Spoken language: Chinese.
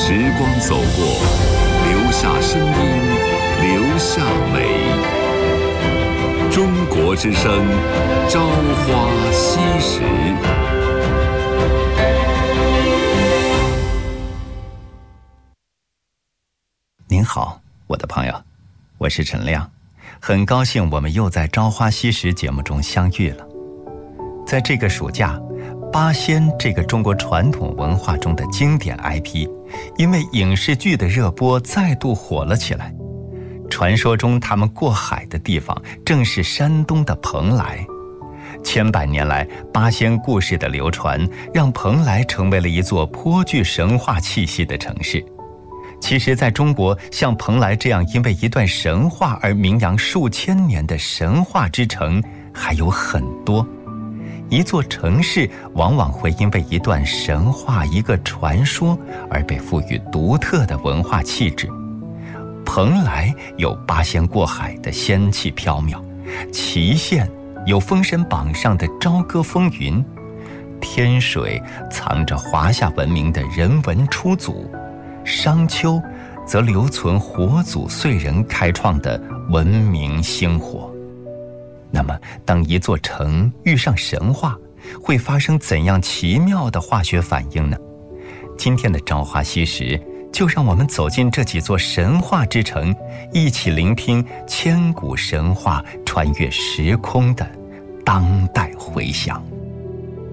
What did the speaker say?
时光走过，留下声音，留下美。中国之声，朝花夕拾。 您好，我的朋友，我是陈亮，很高兴我们又在《朝花夕拾》节目中相遇了。在这个暑假，八仙这个中国传统文化中的经典 IP， 因为影视剧的热播再度火了起来。传说中他们过海的地方正是山东的蓬莱。千百年来，八仙故事的流传，让蓬莱成为了一座颇具神话气息的城市。其实在中国，像蓬莱这样因为一段神话而名扬数千年的神话之城还有很多。一座城市往往会因为一段神话、一个传说而被赋予独特的文化气质。蓬莱有八仙过海的仙气飘渺，祁县有封神榜上的朝歌风云，天水藏着华夏文明的人文初祖，商丘则留存火祖燧人开创的文明星火。那么当一座城遇上神话，会发生怎样奇妙的化学反应呢？今天的朝花夕拾，就让我们走进这几座神话之城，一起聆听千古神话穿越时空的当代回响。